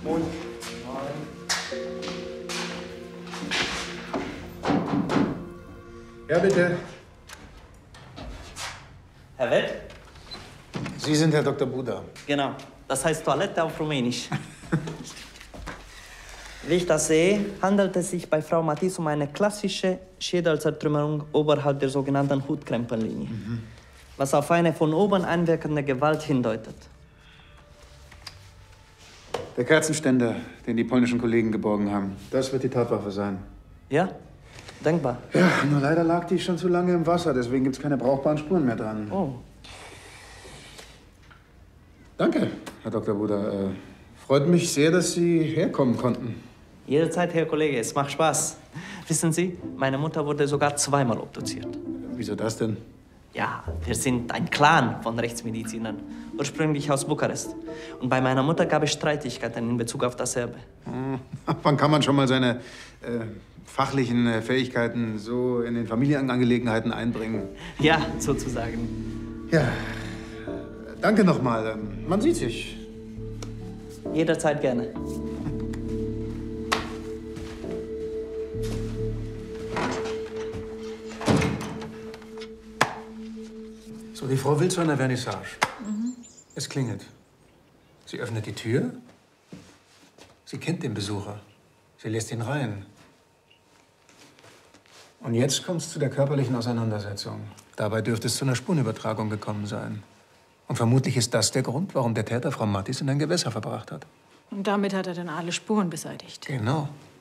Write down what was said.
Moin. Ja, bitte. Herr Wett? Sie sind Herr Dr. Buda. Genau. Das heißt Toilette auf Rumänisch. Wie ich das sehe, handelt es sich bei Frau Matisse um eine klassische Schädelzertrümmerung oberhalb der sogenannten Hutkrempenlinie, was auf eine von oben einwirkende Gewalt hindeutet. Der Kerzenständer, den die polnischen Kollegen geborgen haben, das wird die Tatwaffe sein. Ja? Denkbar. Ja, nur leider lag die schon zu lange im Wasser, deswegen gibt's keine brauchbaren Spuren mehr dran. Oh. Danke, Herr Dr. Buda. Freut mich sehr, dass Sie herkommen konnten. Jederzeit, Herr Kollege, es macht Spaß. Wissen Sie, meine Mutter wurde sogar zweimal obduziert. Wieso das denn? Ja, wir sind ein Clan von Rechtsmedizinern, ursprünglich aus Bukarest. Und bei meiner Mutter gab es Streitigkeiten in Bezug auf das Erbe. Wann kann man schon mal seine fachlichen Fähigkeiten so in den Familienangelegenheiten einbringen? Ja, sozusagen. Ja, danke nochmal. Man sieht sich. Jederzeit gerne. So, die Frau will zu einer Vernissage. Es klingelt. Sie öffnet die Tür. Sie kennt den Besucher. Sie lässt ihn rein. Und jetzt kommt es zu der körperlichen Auseinandersetzung. Dabei dürfte es zu einer Spurenübertragung gekommen sein. Und vermutlich ist das der Grund, warum der Täter Frau Mattis in ein Gewässer verbracht hat. Und damit hat er dann alle Spuren beseitigt. Genau.